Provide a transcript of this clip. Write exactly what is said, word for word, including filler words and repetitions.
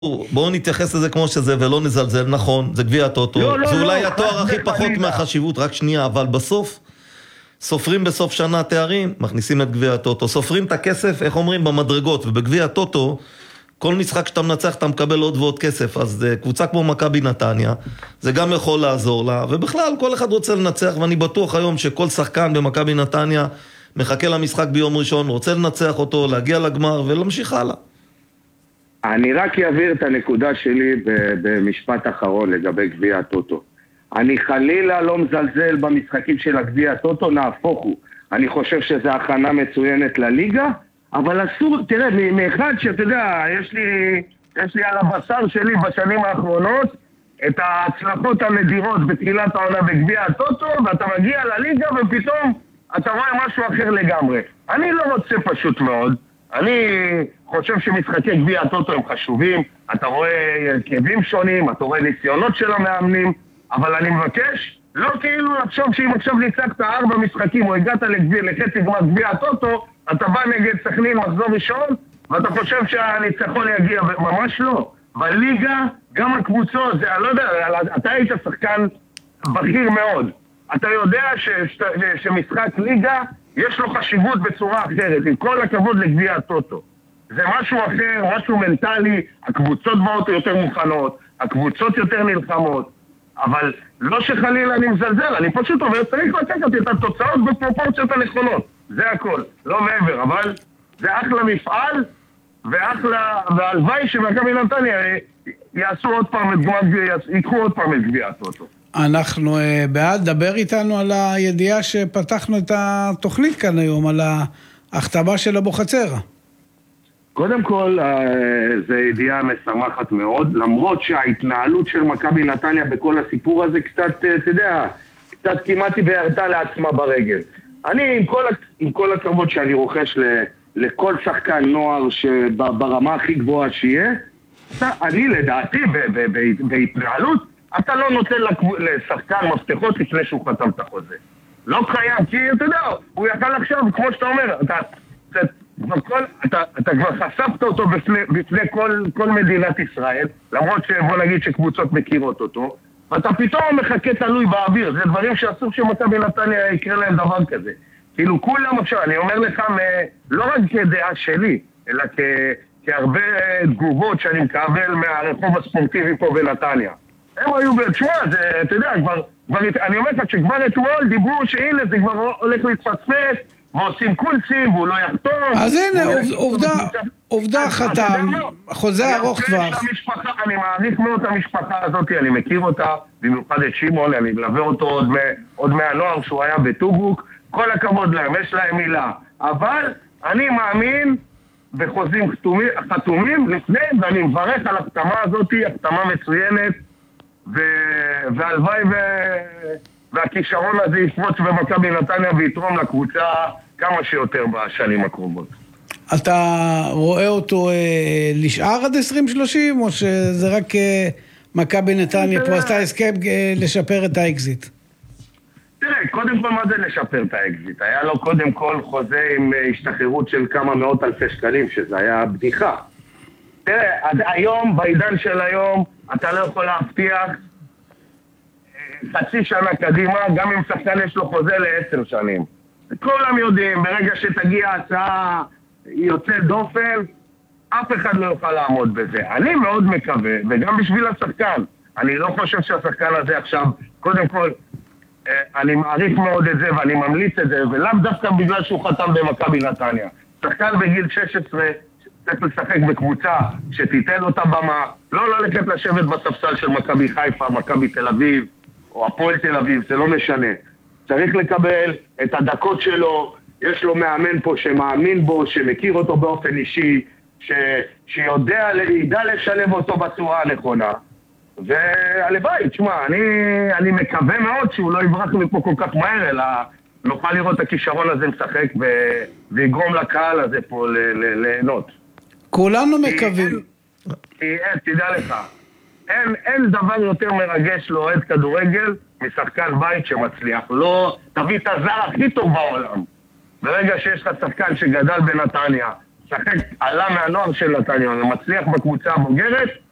בואו נתייחס לזה כמו שזה ולא נזלזל, נכון, זה גביע הטוטו, לא, לא, זה לא, אולי לא, התואר חס הכי פחות וחלילה. מהחשיבות, רק שנייה, אבל בסוף, סופרים בסוף שנה תארים, מכניסים את גביע הטוטו, סופרים את הכסף, איך אומרים, במדרגות, ובגביע הטוטו, כל משחק שאתה מנצח אתה מקבל עוד ועוד כסף, אז קבוצה כמו מכבי נתניה, זה גם יכול לעזור לה, ובכלל כל אחד רוצה לנצח, ואני בטוח היום שכל שחקן במכבי נתניה מחכה למשחק ביום ראשון, רוצה לנצח אותו, להגיע לגמר ולהמשיך הלאה. אני רק אעביר את הנקודה שלי במשפט אחרון לגבי גביע הטוטו. אני חלילה לא מזלזל במשחקים של הגביע הטוטו, נהפוך הוא. אני חושב שזו הכנה מצוינת לליגה, אבל אסור, תראה, מאחד שאתה יודע, יש לי, יש לי על הבשר שלי בשנים האחרונות את ההצלחות הנדירות בתחילת העונה בגביע הטוטו, ואתה מגיע לליגה ופתאום אתה רואה משהו אחר לגמרי. אני לא רוצה פשוט מאוד, אני חושב שמשחקי גביע הטוטו הם חשובים, אתה רואה הרכבים שונים, אתה רואה ניסיונות של המאמנים, אבל אני מבקש, לא כאילו לחשוב שאם עכשיו ניצחת ארבע משחקים או הגעת לגביע, לחצי גמר גביע הטוטו, אתה בא נגד סכנין מחזור ראשון, ואתה חושב שהניצחון יגיע, ממש לא. בליגה, גם הקבוצות, זה, אני לא יודע, אתה היית שחקן בכיר מאוד. אתה יודע ש, ש, שמשחק ליגה, יש לו חשיבות בצורה אחרת, עם כל הכבוד לגביע הטוטו. זה משהו אחר, משהו מנטלי, הקבוצות באות יותר מוכנות, הקבוצות יותר נלחמות, אבל לא שחלילה אני מזלזל, אני פשוט אומר, צריך לקחת את התוצאות בפרופורציות הנכונות. זה הכל, לא מעבר, אבל זה אחלה מפעל, ואחלה, והלוואי שמכבי נתניה יעשו עוד פעם את גביע, ייקחו עוד פעם את גביע הטוטו. אנחנו בעד, דבר איתנו על הידיעה שפתחנו את התוכנית כאן היום, על ההחתמה של אבוחצירא. קודם כל, זו ידיעה משמחת מאוד, למרות שההתנהלות של מכבי נתניה בכל הסיפור הזה קצת, אתה יודע, קצת כמעט וירדה לעצמה ברגל. אני, עם כל, עם כל הכבוד שאני רוכש ל, לכל שחקן נוער שברמה הכי גבוהה שיהיה, אתה, אני לדעתי ב, ב, ב, בהתנהלות, אתה לא נותן לשחקן מפתחות לפני שהוא חתם את החוזה. לא קיים, כי אתה יודע, הוא יכל עכשיו, כמו שאתה אומר, אתה, אתה, כל, אתה, אתה כבר חשפת אותו בפני, בפני כל, כל מדינת ישראל, למרות שבוא נגיד שקבוצות מכירות אותו, ואתה פתאום מחכה תלוי באוויר, זה דברים שאסור שמכבי נתניה יקרה להם דבר כזה. כאילו כולם עכשיו, אני אומר לך, לא רק כדעה שלי, אלא כ, כהרבה תגובות שאני מקבל מהרחוב הספורטיבי פה בנתניה. הם היו, תשמע, זה, אתה יודע, כבר, כבר, אני אומר לך שכבר אתמול דיברו שהנה זה כבר הולך להתפספס, ועושים קולסים, והוא לא יחתום. אז הנה, עובדה, עובדה חתם, חוזה ארוך כבר. אני מעריך מאוד את המשפחה הזאת, אני מכיר אותה, במיוחד את שימון, אני מלווה אותו עוד מהנוער שהוא היה בטובוק, כל הכבוד להם, יש להם מילה. אבל אני מאמין בחוזים חתומים לפני, ואני מברך על החתמה הזאת, החתמה מצוינת, והלוואי והכישרון הזה יפרוץ במכבי נתניה ויתרום לקבוצה כמה שיותר בשנים הקרובות. אתה רואה אותו אה, לשאר עד עשרים שלושים, או שזה רק אה, מכבי נתניה פה עשתה הסכם אה, לשפר את האקזיט? תראה, קודם כל מה זה לשפר את האקזיט? היה לו קודם כל חוזה עם השתחררות של כמה מאות אלפי שקלים, שזה היה בדיחה. תראה, היום, בעידן של היום, אתה לא יכול להבטיח חצי שנה קדימה, גם אם שחקן יש לו חוזה לעשר שנים. כולם יודעים, ברגע שתגיע הצעה יוצא דופן, אף אחד לא יוכל לעמוד בזה. אני מאוד מקווה, וגם בשביל השחקן, אני לא חושב שהשחקן הזה עכשיו, קודם כל, אני מעריך מאוד את זה ואני ממליץ את זה, ולאו דווקא בגלל שהוא חתם במכבי נתניה. שחקן בגיל שש עשרה, צריך לשחק בקבוצה שתיתן לו את הבמה, לא ללכת לשבת בספסל של מכבי חיפה, מכבי תל אביב, או הפועל תל אביב, זה לא משנה. צריך לקבל את הדקות שלו, יש לו מאמן פה שמאמין בו, שמכיר אותו באופן אישי, ש... שיודע, ידע לשלב אותו בצורה הנכונה. והלוואי, תשמע, אני, אני מקווה מאוד שהוא לא יברח מפה כל כך מהר, אלא נוכל לראות את הכישרון הזה משחק ו... ויגרום לקהל הזה פה ל... ל... ליהנות. כולנו מקווים. כי אין, תדע לך, אין, אין דבר יותר מרגש לאוהד כדורגל משחקן בית שמצליח. לא, תביא את הזר הכי טוב בעולם. ברגע שיש לך שחקן שגדל בנתניה, שחק עלה מהנוער של נתניה ומצליח בקבוצה הבוגרת,